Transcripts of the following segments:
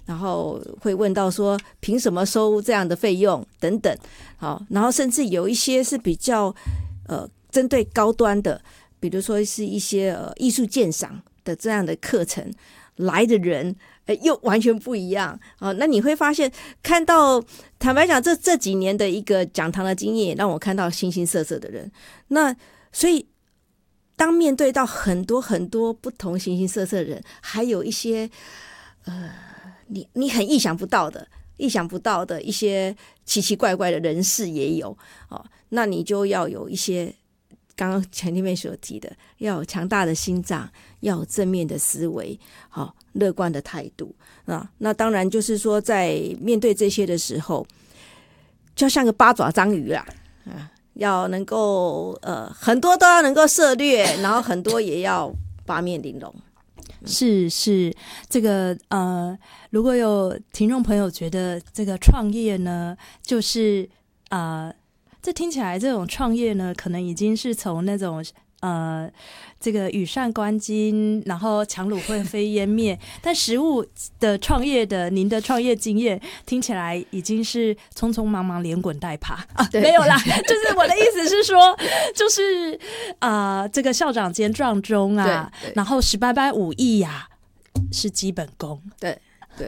然后会问到说凭什么收这样的费用等等，好，然后甚至有一些是比较针对高端的，比如说是一些艺术鉴赏的这样的课程，来的人又完全不一样那你会发现看到，坦白讲这几年的一个讲堂的经验，也让我看到形形色色的人。那所以当面对到很多很多不同形形色色的人，还有一些你很意想不到的一些奇奇怪怪的人士也有那你就要有一些刚刚前面所提的，要有强大的心脏，要有正面的思维，乐观的态度那当然就是说在面对这些的时候，就像个八爪章鱼啦要能够很多都要能够涉略，然后很多也要八面玲珑。 是这个如果有听众朋友觉得这个创业呢，就是这听起来这种创业呢，可能已经是从那种这个羽扇纶巾，然后强弩灰飞烟灭，但实务的创业的您的创业经验听起来已经是匆匆忙忙连滚带爬没有啦，就是我的意思是说，就是这个校长兼撞钟然后18般武艺是基本功， 对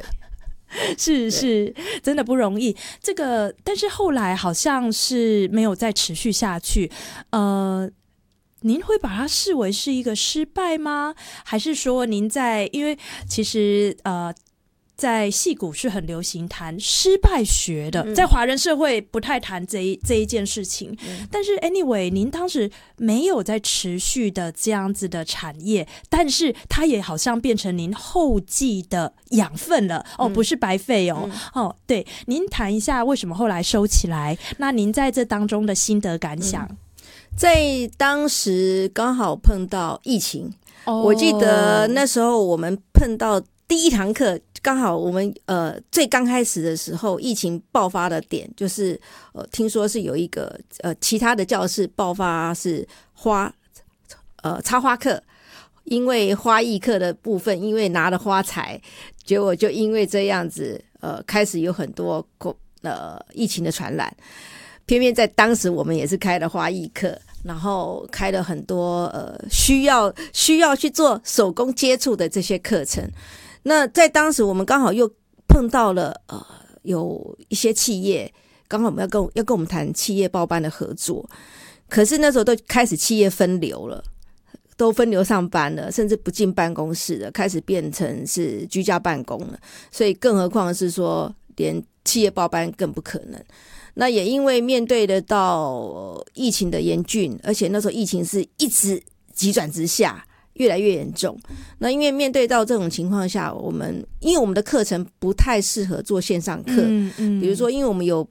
是真的不容易。这个但是后来好像是没有再持续下去您会把它视为是一个失败吗？还是说您因为其实在矽谷是很流行谈失败学的，在华人社会不太谈这一件事情但是 anyway 您当时没有在持续的这样子的产业，但是它也好像变成您后继的养分了不是白费对，您谈一下为什么后来收起来，那您在这当中的心得感想在当时刚好碰到疫情我记得那时候我们碰到第一堂课，刚好我们最刚开始的时候，疫情爆发的点就是听说是有一个其他的教室爆发是插花课，因为花艺课的部分因为拿了花材，结果就因为这样子开始有很多疫情的传染。偏偏在当时我们也是开了花艺课，然后开了很多需要去做手工接触的这些课程。那在当时我们刚好又碰到了有一些企业刚好我们要跟我们谈企业报班的合作，可是那时候都开始企业分流了，都分流上班了，甚至不进办公室了，开始变成是居家办公了，所以更何况是说连企业报班更不可能。那也因为面对得到疫情的严峻，而且那时候疫情是一直急转直下，越来越严重。那因为面对到这种情况下，因为我们的课程不太适合做线上课，比如说因为我们有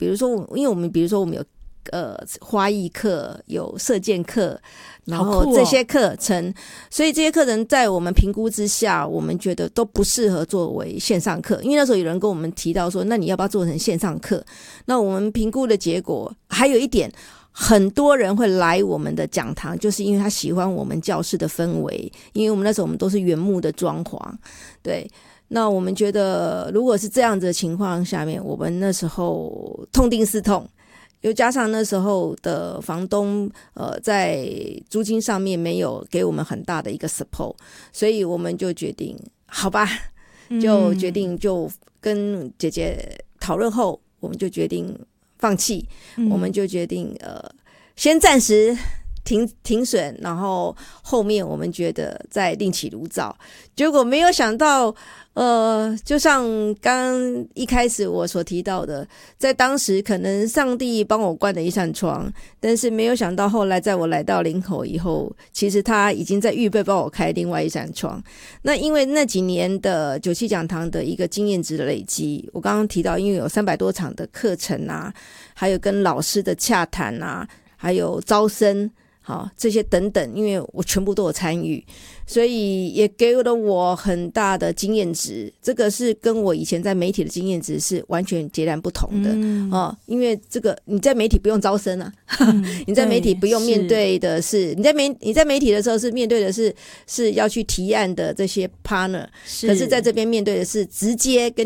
花艺课，有射箭课，然后这些课程所以这些课程在我们评估之下，我们觉得都不适合作为线上课。因为那时候有人跟我们提到说，那你要不要做成线上课？那我们评估的结果还有一点，很多人会来我们的讲堂，就是因为他喜欢我们教室的氛围，因为我们那时候我们都是原木的装潢，对。那我们觉得如果是这样子的情况下面，我们那时候痛定思痛，又加上那时候的房东在租金上面没有给我们很大的一个 support， 所以我们就决定好吧，就决定就跟姐姐讨论后，我们就决定放弃，我们就决定先暂时停损，然后后面我们觉得再另起炉灶。结果没有想到就像刚一开始我所提到的，在当时可能上帝帮我关了一扇窗，但是没有想到后来在我来到林口以后，其实他已经在预备帮我开另外一扇窗。那因为那几年的97讲堂的一个经验值的累积，我刚刚提到因为有300多场的课程还有跟老师的洽谈还有招生这些等等，因为我全部都有参与，所以也给了我很大的经验值。这个是跟我以前在媒体的经验值是完全截然不同的因为这个你在媒体不用招生你在媒体不用面对的是你在媒体的时候是面对的是要去提案的这些 partner， 可是在这边面对的是直接跟